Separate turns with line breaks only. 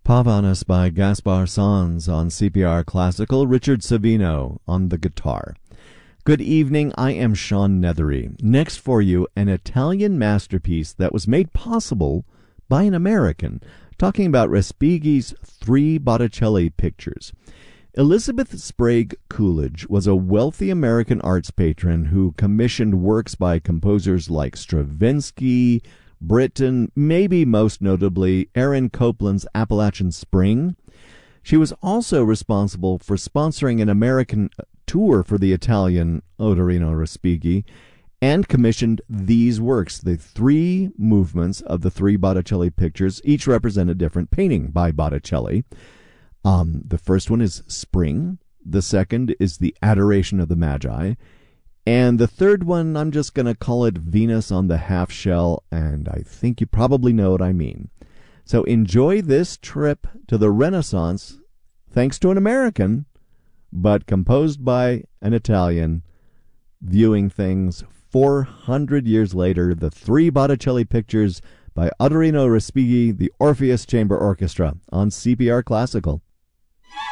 Pavanas by Gaspar Sanz on CPR Classical, Richard Savino on the guitar. Good evening, I am Sean Nethery. Next for you, an Italian masterpiece that was made possible by an American, talking about Respighi's three Botticelli pictures. Elizabeth Sprague Coolidge was a wealthy American arts patron who commissioned works by composers like Stravinsky, Britten, maybe most notably Aaron Copland's Appalachian Spring. She was also responsible for sponsoring an American tour for the Italian Odorino Respighi and commissioned these works, the three movements of the three Botticelli pictures. Each represent a different painting by Botticelli. The first one is Spring. The second is the Adoration of the Magi. And the third one, I'm just going to call it Venus on the Half Shell, and I think you probably know what I mean. So enjoy this trip to the Renaissance, thanks to an American, but composed by an Italian, viewing things 400 years later, the three Botticelli pictures by Odorino Respighi, the Orpheus Chamber Orchestra on CPR Classical.